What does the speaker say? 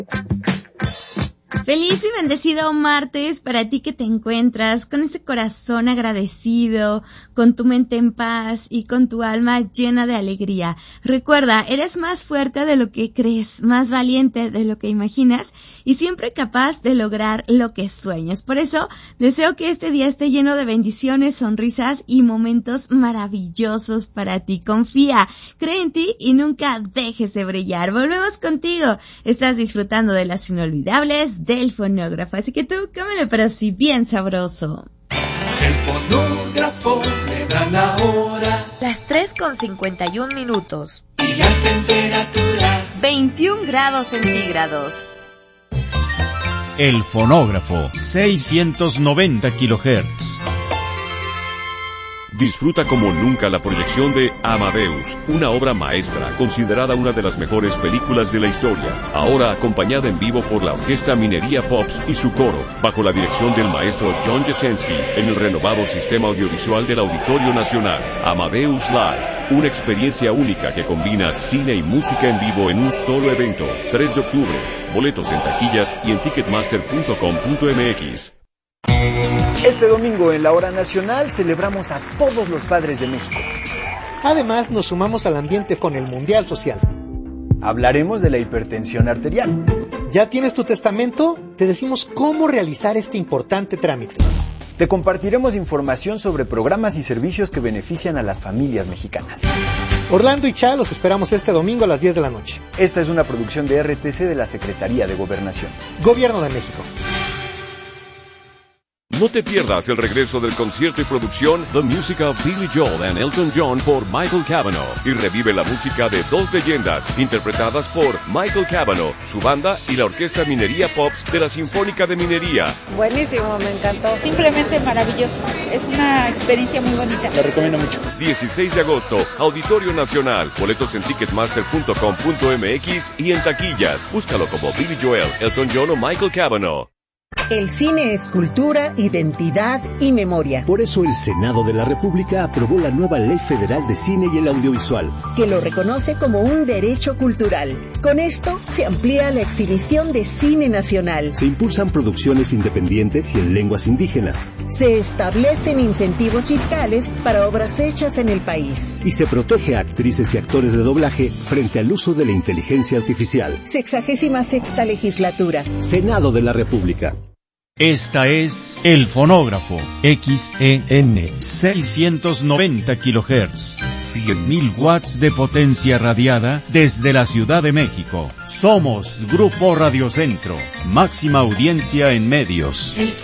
Feliz y bendecido martes para ti que te encuentras con ese corazón agradecido, con tu mente en paz y con tu alma llena de alegría. Recuerda, eres más fuerte de lo que crees, más valiente de lo que imaginas y siempre capaz de lograr lo que sueñas. Por eso, deseo que este día esté lleno de bendiciones, sonrisas y momentos maravillosos para ti. Confía, cree en ti y nunca dejes de brillar. Volvemos contigo. Estás disfrutando de las inolvidables del fonógrafo, así que tú cómelo, pero sí bien sabroso. El fonógrafo le da la hora. Las 3:51. Y la temperatura 21 grados centígrados. El fonógrafo, 690 kHz. Disfruta como nunca la proyección de Amadeus, una obra maestra, considerada una de las mejores películas de la historia, ahora acompañada en vivo por la Orquesta Minería Pops y su coro, bajo la dirección del maestro John Jasenski, en el renovado sistema audiovisual del Auditorio Nacional. Amadeus Live, una experiencia única que combina cine y música en vivo en un solo evento. 3 de octubre, boletos en taquillas y en ticketmaster.com.mx. Este domingo en la Hora Nacional celebramos a todos los padres de México. Además, nos sumamos al ambiente con el Mundial Social. Hablaremos de la hipertensión arterial. ¿Ya tienes tu testamento? Te decimos cómo realizar este importante trámite. Te compartiremos información sobre programas y servicios que benefician a las familias mexicanas. Orlando y Cha los esperamos este domingo a las 10 de la noche. Esta es una producción de RTC de la Secretaría de Gobernación. Gobierno de México. No te pierdas el regreso del concierto y producción The Music of Billy Joel and Elton John por Michael Cavanaugh y revive la música de dos leyendas interpretadas por Michael Cavanaugh, su banda y la Orquesta Minería Pops de la Sinfónica de Minería. Buenísimo, me encantó. Simplemente maravilloso. Es una experiencia muy bonita. La recomiendo mucho. 16 de agosto, Auditorio Nacional. Boletos en ticketmaster.com.mx y en taquillas. Búscalo como Billy Joel, Elton John o Michael Cavanaugh. El cine es cultura, identidad y memoria. Por eso el Senado de la República aprobó la nueva Ley Federal de Cine y el Audiovisual, que lo reconoce como un derecho cultural. Con esto se amplía la exhibición de cine nacional. Se impulsan producciones independientes y en lenguas indígenas. Se establecen incentivos fiscales para obras hechas en el país. Y se protege a actrices y actores de doblaje frente al uso de la inteligencia artificial. 66ª legislatura. Senado de la República. Esta es El Fonógrafo, XEN, 690 kHz, 100.000 watts de potencia radiada desde la Ciudad de México. Somos Grupo Radio Centro, máxima audiencia en medios.